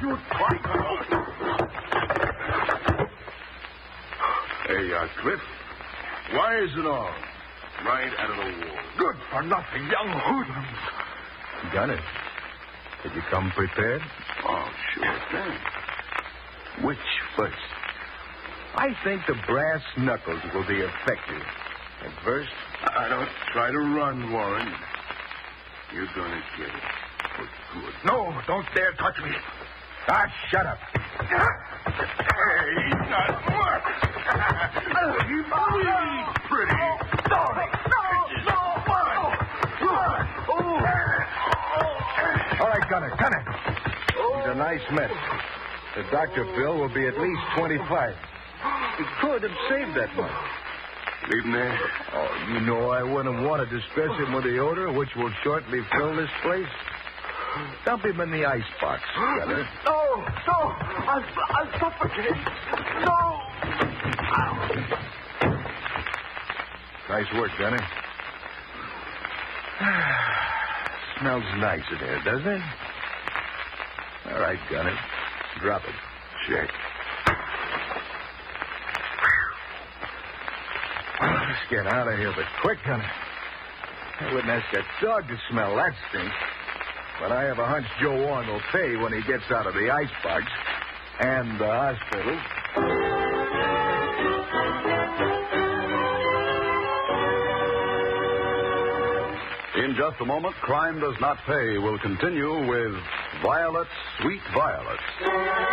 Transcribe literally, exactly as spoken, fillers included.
you try to... Hey, uh, Cliff, why is it all right out of the wall? Good for nothing, young hoodlums. Gunner, did you come prepared? Oh, sure thing. Which first? I think the brass knuckles will be effective. At first, I don't try to run, Warren. You're gonna get it for good. No, don't dare touch me. ah, shut up. Hey, he's not work. He's pretty. No, no, no, All right, Gunner, Gunner. He's a nice mess. The doctor bill will be at least twenty-five. You could have saved that much. Leave him there. Oh, you know I wouldn't want to distress him with the odor, which will shortly fill this place. Dump him in the icebox, Gunner. No, no, I'll, I'll suffocate. No. Nice work, Gunner. Smells nice in here, doesn't it? All right, Gunner. Drop it. Check. Let's get out of here, but quick, Gunner. I wouldn't ask that dog to smell that stink. But I have a hunch Joe Warren will pay when he gets out of the icebox and the hospital. In just a moment, Crime Does Not Pay will continue with Violet, Sweet Violet.